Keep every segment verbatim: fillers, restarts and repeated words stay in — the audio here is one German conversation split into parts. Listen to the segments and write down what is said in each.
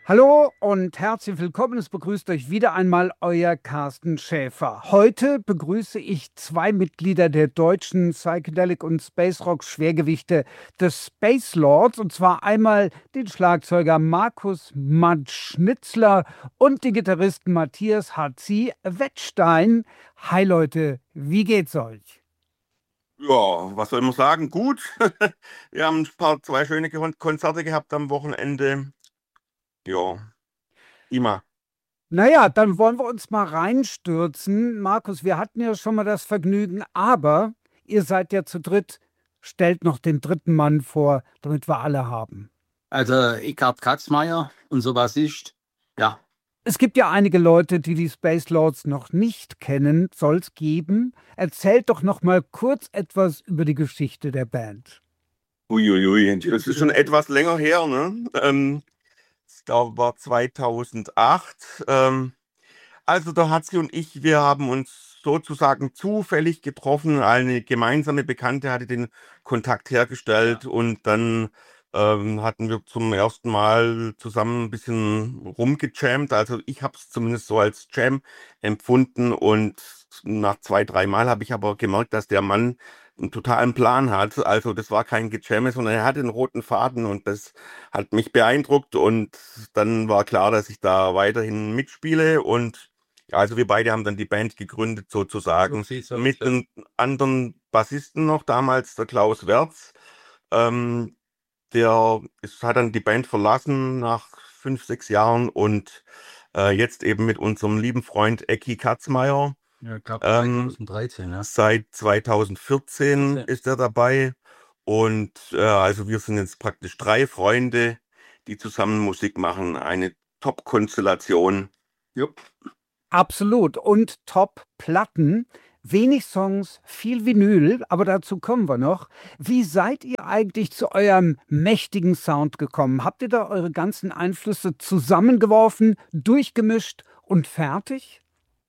Hallo und herzlich willkommen. Es begrüßt euch wieder einmal euer Carsten Schäfer. Heute begrüße ich zwei Mitglieder der deutschen Psychedelic und Space Rock Schwergewichte des Space Lords, und zwar einmal den Schlagzeuger Markus Matt Schnitzler und den Gitarristen Matthias H C Wettstein. Hi Leute, wie geht's euch? Ja, was soll man sagen? Gut. Wir haben ein paar, zwei schöne Kon- Konzerte gehabt am Wochenende. Ja, immer. Naja, dann wollen wir uns mal reinstürzen. Markus, wir hatten ja schon mal das Vergnügen, aber ihr seid ja zu dritt. Stellt noch den dritten Mann vor, damit wir alle haben. Also Eckhard Katzmeier und sowas ist. Ja, Es gibt ja einige Leute, die die Space Lords noch nicht kennen, soll es geben. Erzählt doch noch mal kurz etwas über die Geschichte der Band. Uiuiui, das ist schon etwas länger her, ne? Ähm, da war zweitausendacht. Ähm, also der Hatzi und ich, wir haben uns sozusagen zufällig getroffen. Eine gemeinsame Bekannte hatte den Kontakt hergestellt ja. und dann ähm, hatten wir zum ersten Mal zusammen ein bisschen rumgejammt. Also ich habe es zumindest so als Jam empfunden und nach zwei, drei Mal habe ich aber gemerkt, dass der Mann einen totalen Plan hat. Also das war kein Gejamme, sondern er hatte einen roten Faden und das hat mich beeindruckt und dann war klar, dass ich da weiterhin mitspiele und ja, also wir beide haben dann die Band gegründet So sozusagen sieht's aus, mit ja. einem anderen Bassisten noch, damals der Klaus Wertz. Ähm, der ist, hat dann die Band verlassen nach fünf, sechs Jahren und äh, jetzt eben mit unserem lieben Freund Ecki Katzmeier. Ja, ich glaube Ähm, zweitausenddreizehn, ja. seit zweitausendvierzehn vierzehn. ist er dabei und äh, also wir sind jetzt praktisch drei Freunde, die zusammen Musik machen. Eine Top-Konstellation. Jupp. Absolut. Und Top-Platten. Wenig Songs, viel Vinyl, aber dazu kommen wir noch. Wie seid ihr eigentlich zu eurem mächtigen Sound gekommen? Habt ihr da eure ganzen Einflüsse zusammengeworfen, durchgemischt und fertig?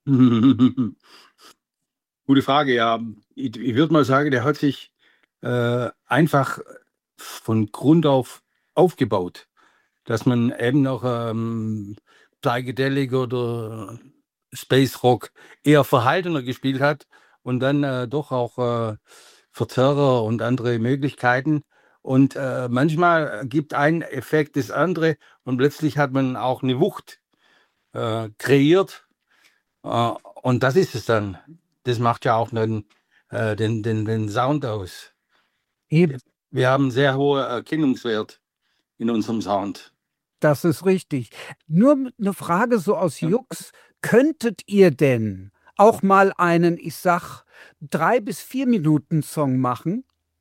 Gute Frage, ja. Ich, ich würde mal sagen, der hat sich äh, einfach von Grund auf aufgebaut, dass man eben noch ähm, Psychedelic oder Space Rock eher verhaltener gespielt hat und dann äh, doch auch äh, Verzerrer und andere Möglichkeiten. Und äh, manchmal gibt ein Effekt das andere und plötzlich hat man auch eine Wucht äh, kreiert. Äh, und das ist es dann. Das macht ja auch den, äh, den, den, den Sound aus. Eben, Wir haben sehr hohen Erkennungswert in unserem Sound. das ist richtig. Nur eine Frage so aus Ja. Jux. Könntet ihr denn auch mal einen, ich sag, drei bis vier Minuten Song machen?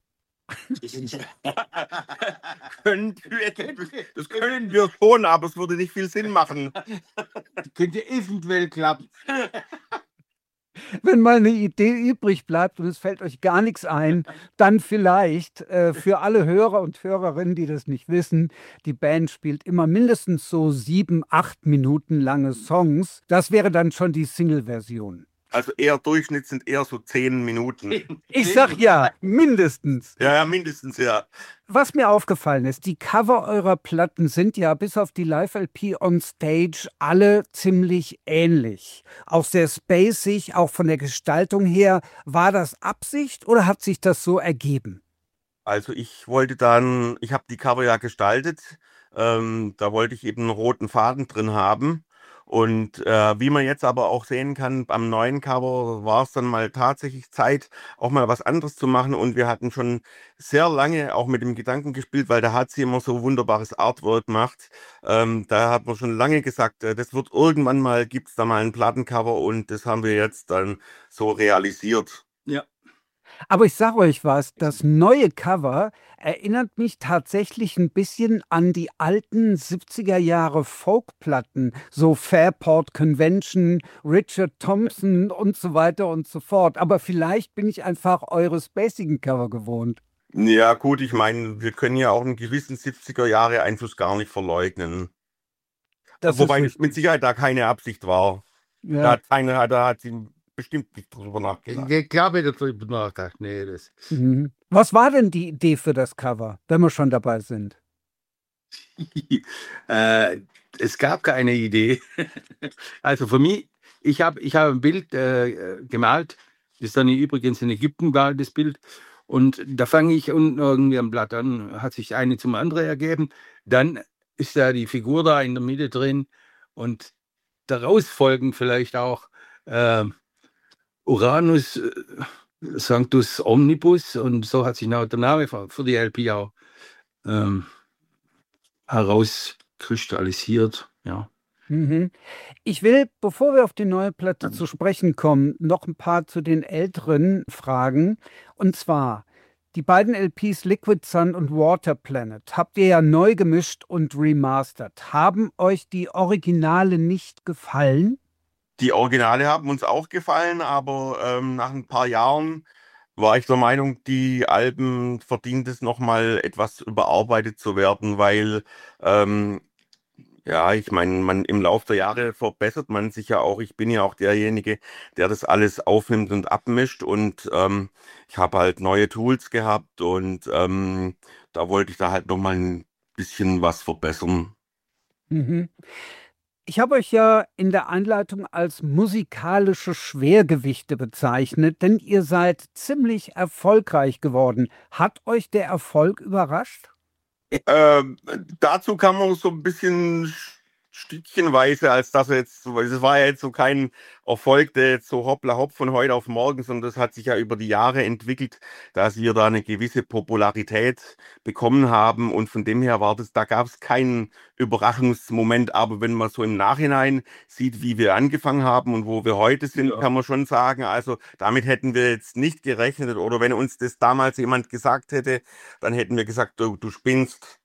Können wir, das können wir schon, aber es würde nicht viel Sinn machen. Könnte eventuell klappen. Wenn mal eine Idee übrig bleibt und es fällt euch gar nichts ein, dann vielleicht äh, für alle Hörer und Hörerinnen, die das nicht wissen, die Band spielt immer mindestens so sieben, acht Minuten lange Songs. Das wäre dann schon die Single-Version. Also eher Durchschnitt sind eher so zehn Minuten. Ich sag ja, mindestens. Ja, ja, mindestens, ja. Was mir aufgefallen ist, die Cover eurer Platten sind ja bis auf die Live-L P on Stage alle ziemlich ähnlich. Auch sehr spacig, auch von der Gestaltung her. War das Absicht oder hat sich das so ergeben? Also ich wollte dann, ich habe die Cover ja gestaltet, ähm, da wollte ich eben einen roten Faden drin haben. Und äh, wie man jetzt aber auch sehen kann, am neuen Cover war es dann mal tatsächlich Zeit, auch mal was anderes zu machen. Und wir hatten schon sehr lange auch mit dem Gedanken gespielt, weil da hat sie immer so wunderbares Artwork gemacht. Ähm, da hat man schon lange gesagt, äh, das wird irgendwann mal, gibt es da mal ein Plattencover und das haben wir jetzt dann so realisiert. Ja. Aber ich sage euch was, das neue Cover erinnert mich tatsächlich ein bisschen an die alten siebziger Jahre Folkplatten, so Fairport Convention, Richard Thompson und so weiter und so fort. Aber vielleicht bin ich einfach eure spacigen Cover gewohnt. Ja, gut, ich meine, wir können ja auch einen gewissen siebziger Jahre Einfluss gar nicht verleugnen. Das ist Wobei das mit richtig. Sicherheit da keine Absicht war. Da Ja. hat keiner, da hat sie bestimmt nicht drüber nachgedacht. Ich glaube, darüber nachgedacht. Nee, das. Mhm. Was war denn die Idee für das Cover, wenn wir schon dabei sind? äh, es gab keine Idee. Also für mich, ich habe ich hab ein Bild äh, gemalt, das ist dann übrigens in Ägypten war das Bild. Und da fange ich unten irgendwie am Blatt an, hat sich eine zum anderen ergeben. Dann ist da die Figur da in der Mitte drin und daraus folgen vielleicht auch äh, Uranus äh, Sanctus Omnibus und so hat sich now der Name für, für die L P auch ähm, herauskristallisiert. Ja. Mhm. Ich will, bevor wir auf die neue Platte zu sprechen kommen, noch ein paar zu den älteren fragen. Und zwar, die beiden L Ps Liquid Sun und Water Planet habt ihr ja neu gemischt und remastert. Haben euch die Originale nicht gefallen? Die Originale haben uns auch gefallen, aber ähm, nach ein paar Jahren war ich der Meinung, die Alben verdient es nochmal etwas überarbeitet zu werden, weil ähm, ja, ich meine, man im Laufe der Jahre verbessert man sich ja auch. Ich bin ja auch derjenige, der das alles aufnimmt und abmischt und ähm, ich habe halt neue Tools gehabt und ähm, da wollte ich da halt noch mal ein bisschen was verbessern. Mhm. Ich habe euch ja in der Einleitung als musikalische Schwergewichte bezeichnet, denn ihr seid ziemlich erfolgreich geworden. Hat euch der Erfolg überrascht? Ähm, dazu kann man so ein bisschen stückchenweise, als dass er jetzt, weil es war ja jetzt so kein Erfolg, der jetzt so hoppla hopp von heute auf morgen, sondern das hat sich ja über die Jahre entwickelt, dass wir da eine gewisse Popularität bekommen haben und von dem her war das, da gab es keinen Überraschungsmoment, aber wenn man so im Nachhinein sieht, wie wir angefangen haben und wo wir heute sind, Ja. kann man schon sagen, also damit hätten wir jetzt nicht gerechnet oder wenn uns das damals jemand gesagt hätte, dann hätten wir gesagt, du, du spinnst.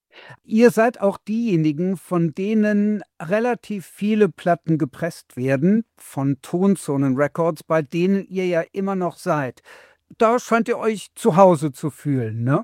Ihr seid auch diejenigen, von denen relativ viele Platten gepresst werden, von Tonzonen Records, bei denen ihr ja immer noch seid. Da scheint ihr euch zu Hause zu fühlen, ne?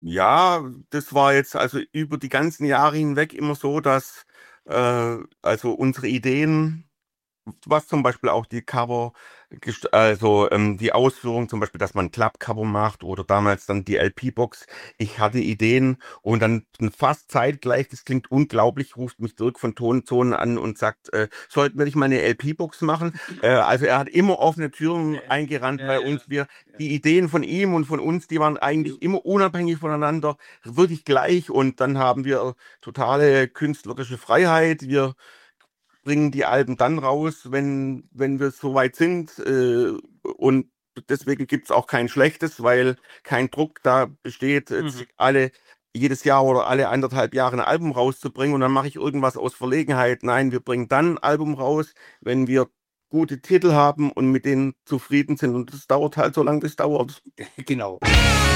Ja, das war jetzt also über die ganzen Jahre hinweg immer so, dass äh, also unsere Ideen, was zum Beispiel auch die Cover, gest- also ähm, die Ausführung, zum Beispiel, dass man ein Clubcover macht oder damals dann die L P-Box. Ich hatte Ideen und dann fast zeitgleich, das klingt unglaublich, ruft mich Dirk von Tonzonen an und sagt, äh, sollten wir nicht mal eine L P-Box machen? Äh, also er hat immer offene Türen eingerannt Ja, bei ja, uns. Wir, ja. die Ideen von ihm und von uns, die waren eigentlich immer unabhängig voneinander, wirklich gleich und dann haben wir totale künstlerische Freiheit. Wir bringen die Alben dann raus, wenn, wenn wir soweit sind. Äh, und deswegen gibt es auch kein schlechtes, weil kein Druck da besteht, jetzt Mhm. alle jedes Jahr oder alle anderthalb Jahre ein Album rauszubringen und dann mache ich irgendwas aus Verlegenheit. Nein, wir bringen dann ein Album raus, wenn wir gute Titel haben und mit denen zufrieden sind. Und das dauert halt so lange, wie es dauert. Genau.